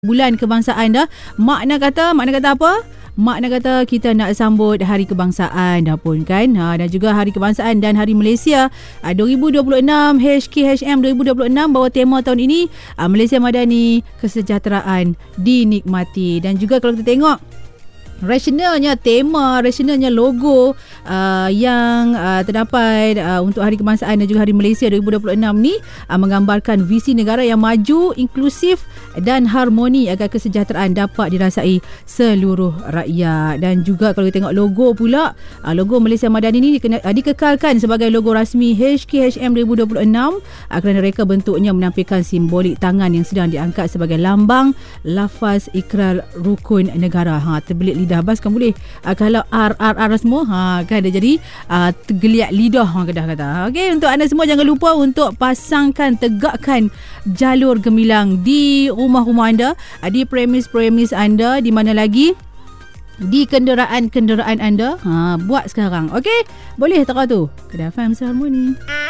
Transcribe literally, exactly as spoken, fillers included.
Bulan kebangsaan dah. Makna kata, makna kata apa? Makna kata kita nak sambut Hari Kebangsaan dah pun kan. Ha, dan juga Hari Kebangsaan dan Hari Malaysia ha, dua ribu dua puluh enam H K H M dua ribu dua puluh enam bahawa tema tahun ini ha, Malaysia Madani, kesejahteraan dinikmati. Dan juga kalau kita tengok rasionalnya, tema, rasionalnya logo uh, yang uh, terdapat uh, untuk Hari Kebangsaan dan juga Hari Malaysia dua ribu dua puluh enam ni uh, menggambarkan visi negara yang maju, inklusif dan harmoni agar kesejahteraan dapat dirasai seluruh rakyat. Dan juga kalau kita tengok logo pula, uh, logo Malaysia Madani ni dikena, uh, dikekalkan sebagai logo rasmi H K H M dua ribu dua puluh enam uh, kerana reka bentuknya menampilkan simbolik tangan yang sedang diangkat sebagai lambang lafaz ikrar rukun negara. Ha, terbelit lidah Bas kan boleh uh, kalau R R R semua ha, kan dia jadi uh, tergeliat lidah orang Kedah kata. Okey, untuk anda semua jangan lupa untuk pasangkan, tegakkan jalur gemilang di rumah-rumah anda, uh, di premis-premis anda, di mana lagi di kenderaan-kenderaan anda. Ha, buat sekarang. Okey, boleh tak tu? Kedah F M Harmoni.